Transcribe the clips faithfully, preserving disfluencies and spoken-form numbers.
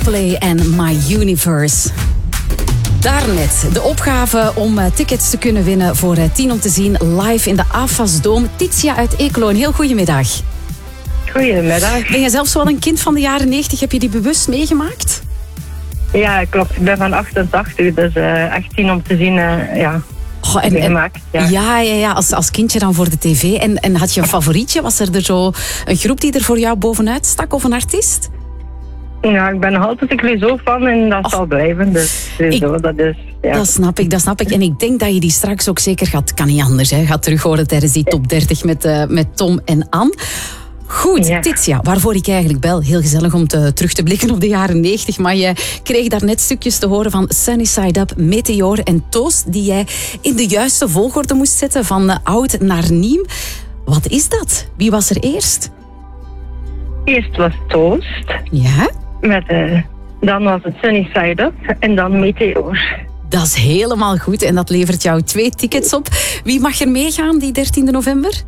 Coldplay en My Universe. Daarnet de opgave om uh, tickets te kunnen winnen voor uh, tien om te zien live in de A F A S Dome. Titia uit Eeklo, een heel goedemiddag. Goedemiddag. Ben jij zelfs wel een kind van de jaren negentig? Heb je die bewust meegemaakt? Ja, klopt. Ik ben van achtentachtig, dus uh, echt tien om te zien, uh, ja. Oh, en, meegemaakt, ja. Ja, ja, ja als, als kindje dan voor de tv. En, en had je een favorietje? Was er, er zo een groep die er voor jou bovenuit stak of een artiest? Ja, ik ben nog altijd een Clouseau-fan en dat oh, zal blijven. Dus Clouseau, ik, dat is... Ja. Dat snap ik, dat snap ik. En ik denk dat je die straks ook zeker gaat... Kan niet anders, hè. Gaat terug horen tijdens die top dertig met, uh, met Tom en Anne. Goed, ja. Titia, waarvoor ik eigenlijk bel. Heel gezellig om te, terug te blikken op de jaren negentig. Maar je kreeg daar net stukjes te horen van Sunny Side Up, Meteor en Toast, die jij in de juiste volgorde moest zetten, van uh, oud naar nieuw. Wat is dat? Wie was er eerst? Eerst was Toast. Ja? Met, uh, dan was het Sunny Side Up en dan Meteor. Dat is helemaal goed en dat levert jou twee tickets op. Wie mag er meegaan die dertiende november?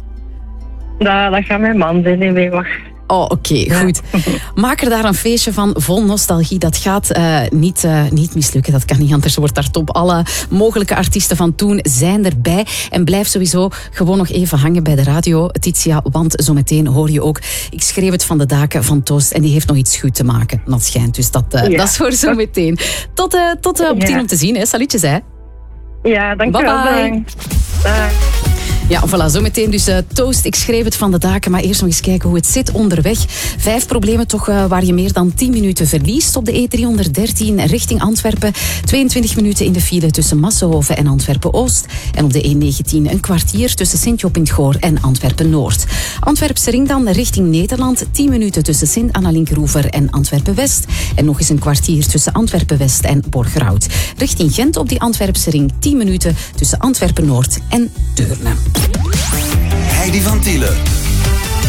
Dat, dat gaat mijn man zijn die mee mag. Oh, oké, okay, ja. Goed. Maak er daar een feestje van, vol nostalgie. Dat gaat uh, niet, uh, niet mislukken, dat kan niet anders. Wordt daar top. Alle mogelijke artiesten van toen zijn erbij. En blijf sowieso gewoon nog even hangen bij de radio, Titia, want zometeen hoor je ook... Ik schreef het van de daken van Toast en die heeft nog iets goed te maken. Dat schijnt, dus dat, uh, ja. dat is voor zometeen. Tot, uh, tot uh, op tien ja. om te zien, hè. Salutjes, hè. Ja, dankjewel. Bye bye. Bye. Ja, voilà, zometeen dus uh, Toast. Ik schreef het van de daken, maar eerst nog eens kijken hoe het zit onderweg. Vijf problemen toch uh, waar je meer dan tien minuten verliest op de E driehonderddertien richting Antwerpen. tweeëntwintig minuten in de file tussen Massenhoven en Antwerpen-Oost. En op de E negentien een kwartier tussen Sint-Job-in-'t-Goor en Antwerpen-Noord. Antwerpse ring dan richting Nederland. tien minuten tussen Sint-Anna-Linkeroever en Antwerpen-West. En nog eens een kwartier tussen Antwerpen-West en Borgerhout. Richting Gent op die Antwerpse ring. tien minuten tussen Antwerpen-Noord en Deurne. Heidi van Tielen.